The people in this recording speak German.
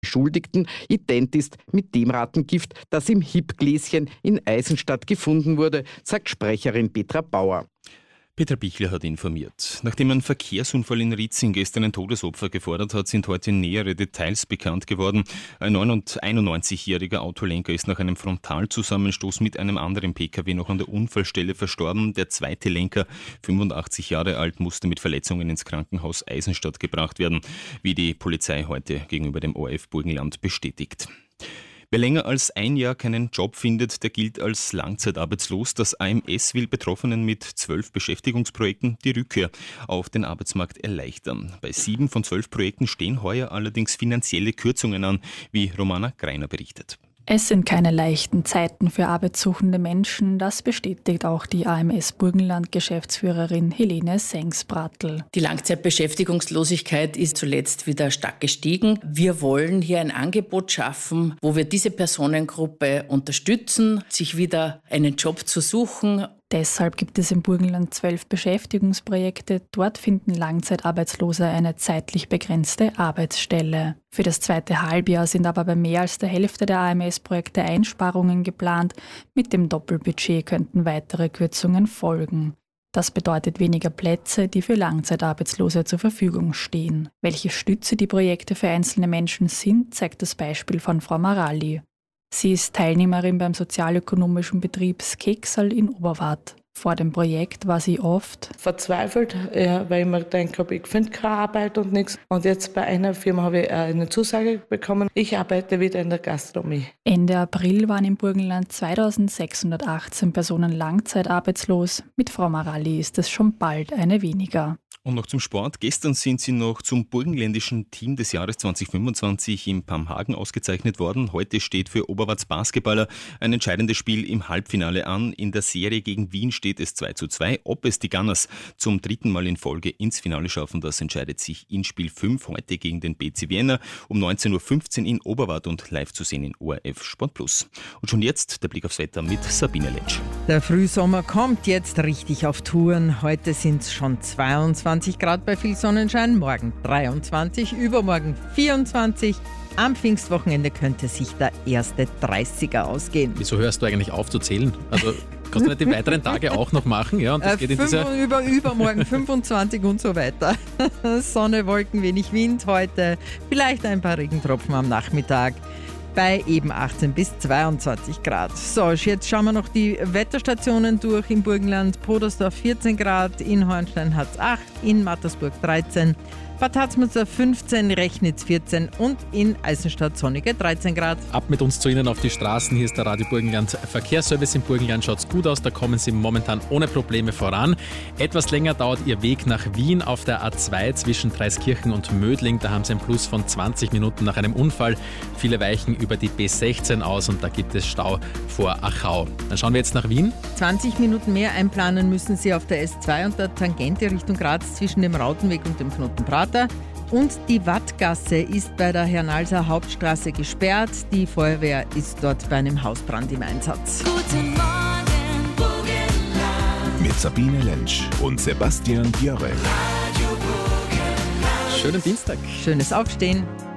Beschuldigten ident ist mit dem Rattengift, das im Hip-Gläschen in Eisenstadt gefunden wurde, sagt Sprecherin Petra Bauer. Peter Bichler hat informiert. Nachdem ein Verkehrsunfall in Rietzing gestern ein Todesopfer gefordert hat, sind heute nähere Details bekannt geworden. Ein 91-jähriger Autolenker ist nach einem Frontalzusammenstoß mit einem anderen Pkw noch an der Unfallstelle verstorben. Der zweite Lenker, 85 Jahre alt, musste mit Verletzungen ins Krankenhaus Eisenstadt gebracht werden, wie die Polizei heute gegenüber dem ORF Burgenland bestätigt. Wer länger als ein Jahr keinen Job findet, der gilt als langzeitarbeitslos. Das AMS will Betroffenen mit 12 Beschäftigungsprojekten die Rückkehr auf den Arbeitsmarkt erleichtern. Bei 7 von 12 Projekten stehen heuer allerdings finanzielle Kürzungen an, wie Romana Greiner berichtet. Es sind keine leichten Zeiten für arbeitssuchende Menschen, das bestätigt auch die AMS Burgenland-Geschäftsführerin Helene Sengsbratl. Die Langzeitbeschäftigungslosigkeit ist zuletzt wieder stark gestiegen. Wir wollen hier ein Angebot schaffen, wo wir diese Personengruppe unterstützen, sich wieder einen Job zu suchen. Deshalb gibt es im Burgenland 12 Beschäftigungsprojekte. Dort finden Langzeitarbeitslose eine zeitlich begrenzte Arbeitsstelle. Für das zweite Halbjahr sind aber bei mehr als der Hälfte der AMS-Projekte Einsparungen geplant. Mit dem Doppelbudget könnten weitere Kürzungen folgen. Das bedeutet weniger Plätze, die für Langzeitarbeitslose zur Verfügung stehen. Welche Stütze die Projekte für einzelne Menschen sind, zeigt das Beispiel von Frau Maralli. Sie ist Teilnehmerin beim sozialökonomischen Betrieb Skeksal in Oberwart. Vor dem Projekt war sie oft verzweifelt, weil ich mir gedacht habe, ich finde keine Arbeit und nichts. Und jetzt bei einer Firma habe ich eine Zusage bekommen. Ich arbeite wieder in der Gastronomie. Ende April waren im Burgenland 2618 Personen langzeitarbeitslos. Mit Frau Maralli ist es schon bald eine weniger. Und noch zum Sport. Gestern sind sie noch zum burgenländischen Team des Jahres 2025 in Pamhagen ausgezeichnet worden. Heute steht für Oberwarts Basketballer ein entscheidendes Spiel im Halbfinale an. In der Serie gegen Wien steht es 2:2. Ob es die Gunners zum 3. Mal in Folge ins Finale schaffen, das entscheidet sich in Spiel 5 heute gegen den BC Vienna um 19.15 Uhr in Oberwart und live zu sehen in ORF Sport Plus. Und schon jetzt der Blick aufs Wetter mit Sabine Letsch. Der Frühsommer kommt jetzt richtig auf Touren. Heute sind es schon 22 Grad bei viel Sonnenschein, morgen 23, übermorgen 24. Am Pfingstwochenende könnte sich der erste 30er ausgehen. Wieso hörst du eigentlich auf zu zählen? Also kannst du nicht die weiteren Tage auch noch machen? Ja, und das geht in übermorgen 25 und so weiter. Sonne, Wolken, wenig Wind heute, vielleicht ein paar Regentropfen am Nachmittag. Bei eben 18 bis 22 Grad. So, jetzt schauen wir noch die Wetterstationen durch. Im Burgenland Podersdorf 14 Grad, in Hornstein hat es 8, in Mattersburg 13, Bad Harzmützer 15, Rechnitz 14 und in Eisenstadt sonnige 13 Grad. Ab mit uns zu Ihnen auf die Straßen. Hier ist der Radio Burgenland Verkehrsservice. Im Burgenland schaut es gut aus, da kommen Sie momentan ohne Probleme voran. Etwas länger dauert Ihr Weg nach Wien auf der A2 zwischen Dreiskirchen und Mödling. Da haben Sie einen Plus von 20 Minuten nach einem Unfall. Viele weichen über die B16 aus und da gibt es Stau vor Achau. Dann schauen wir jetzt nach Wien. 20 Minuten mehr einplanen müssen Sie auf der S2 und der Tangente Richtung Graz zwischen dem Rautenweg und dem Knotenprater. Und die Wattgasse ist bei der Hernalser Hauptstraße gesperrt. Die Feuerwehr ist dort bei einem Hausbrand im Einsatz. Guten Morgen, Burgenland. Mit Sabine Lentsch und Sebastian Björre. Schönen Dienstag. Schönes Aufstehen.